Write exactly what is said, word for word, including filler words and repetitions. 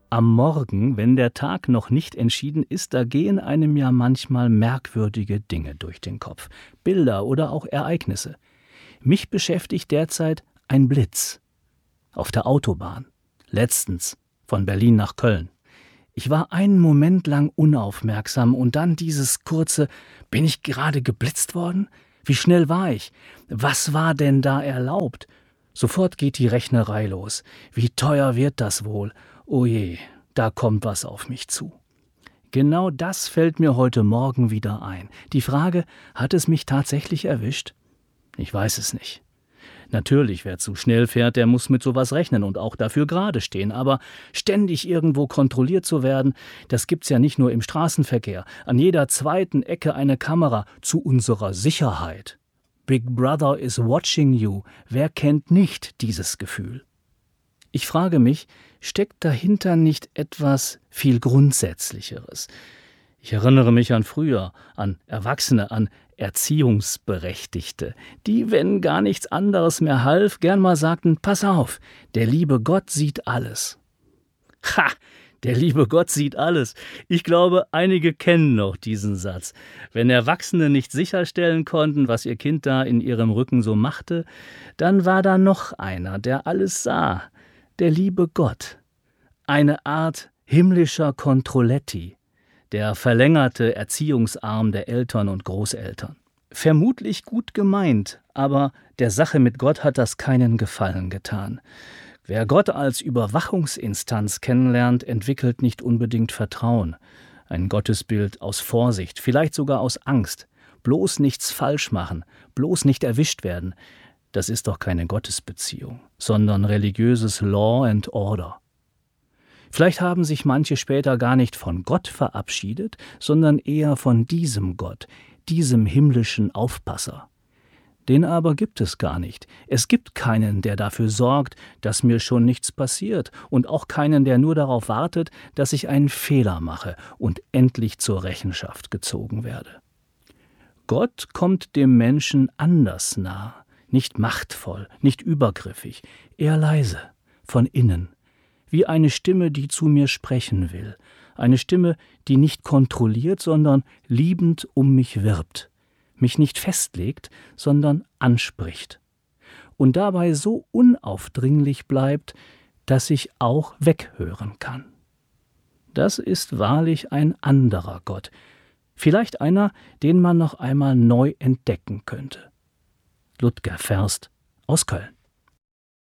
Am Morgen, wenn der Tag noch nicht entschieden ist, da gehen einem ja manchmal merkwürdige Dinge durch den Kopf. Bilder oder auch Ereignisse. Mich beschäftigt derzeit ein Blitz. Auf der Autobahn. Letztens. Von Berlin nach Köln. Ich war einen Moment lang unaufmerksam und dann dieses kurze, bin ich gerade geblitzt worden? Wie schnell war ich? Was war denn da erlaubt? Sofort geht die Rechnerei los. Wie teuer wird das wohl? Oh je, da kommt was auf mich zu. Genau das fällt mir heute Morgen wieder ein. Die Frage, hat es mich tatsächlich erwischt? Ich weiß es nicht. Natürlich, wer zu schnell fährt, der muss mit sowas rechnen und auch dafür gerade stehen. Aber ständig irgendwo kontrolliert zu werden, das gibt's ja nicht nur im Straßenverkehr. An jeder zweiten Ecke eine Kamera zu unserer Sicherheit. Big Brother is watching you. Wer kennt nicht dieses Gefühl? Ich frage mich, steckt dahinter nicht etwas viel Grundsätzlicheres? Ich erinnere mich an früher, an Erwachsene, an Erziehungsberechtigte, die, wenn gar nichts anderes mehr half, gern mal sagten, pass auf, der liebe Gott sieht alles. Ha, der liebe Gott sieht alles. Ich glaube, einige kennen noch diesen Satz. Wenn Erwachsene nicht sicherstellen konnten, was ihr Kind da in ihrem Rücken so machte, dann war da noch einer, der alles sah. Der liebe Gott. Eine Art himmlischer Controletti. Der verlängerte Erziehungsarm der Eltern und Großeltern. Vermutlich gut gemeint, aber der Sache mit Gott hat das keinen Gefallen getan. Wer Gott als Überwachungsinstanz kennenlernt, entwickelt nicht unbedingt Vertrauen. Ein Gottesbild aus Vorsicht, vielleicht sogar aus Angst. Bloß nichts falsch machen, bloß nicht erwischt werden. Das ist doch keine Gottesbeziehung, sondern religiöses Law and Order. Vielleicht haben sich manche später gar nicht von Gott verabschiedet, sondern eher von diesem Gott, diesem himmlischen Aufpasser. Den aber gibt es gar nicht. Es gibt keinen, der dafür sorgt, dass mir schon nichts passiert und auch keinen, der nur darauf wartet, dass ich einen Fehler mache und endlich zur Rechenschaft gezogen werde. Gott kommt dem Menschen anders nah, nicht machtvoll, nicht übergriffig, eher leise, von innen. Wie eine Stimme, die zu mir sprechen will. Eine Stimme, die nicht kontrolliert, sondern liebend um mich wirbt. Mich nicht festlegt, sondern anspricht. Und dabei so unaufdringlich bleibt, dass ich auch weghören kann. Das ist wahrlich ein anderer Gott. Vielleicht einer, den man noch einmal neu entdecken könnte. Ludger Ferst aus Köln.